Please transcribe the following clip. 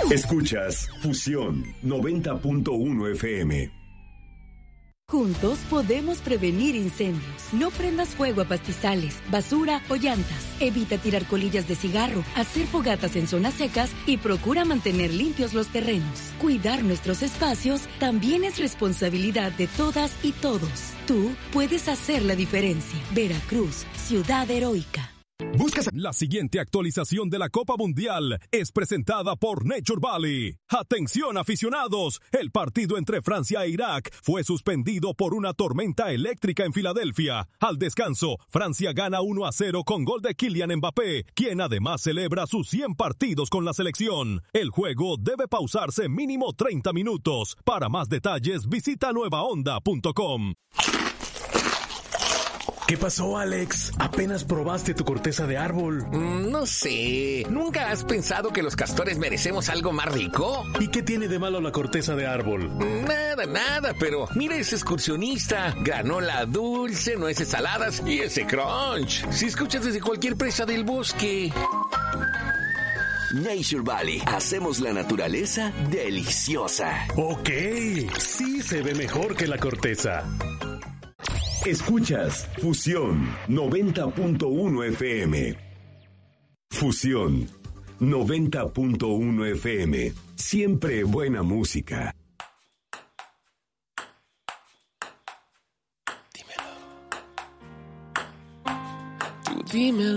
Escuchas Fusión 90.1 FM. Juntos podemos prevenir incendios. No prendas fuego a pastizales, basura o llantas. Evita tirar colillas de cigarro, hacer fogatas en zonas secas y procura mantener limpios los terrenos. Cuidar nuestros espacios también es responsabilidad de todas y todos. Tú puedes hacer la diferencia. Veracruz, ciudad heroica. Buscas. La siguiente actualización de la Copa Mundial es presentada por Nature Valley. Atención aficionados, el partido entre Francia e Irak fue suspendido por una tormenta eléctrica en Filadelfia. Al descanso, Francia gana 1-0 con gol de Kylian Mbappé, quien además celebra sus 100 partidos con la selección. El juego debe pausarse mínimo 30 minutos. Para más detalles, visita nuevaonda.com. ¿Qué pasó, Alex? ¿Apenas probaste tu corteza de árbol? No sé. ¿Nunca has pensado que los castores merecemos algo más rico? ¿Y qué tiene de malo la corteza de árbol? Nada, pero mira ese excursionista. Granola dulce, nueces saladas y ese crunch. Si escuchas desde cualquier presa del bosque. Nature Valley. Hacemos la naturaleza deliciosa. Ok, sí se ve mejor que la corteza. Escuchas Fusión 90.1 FM. Fusión 90.1 FM. Siempre buena música. Dímelo.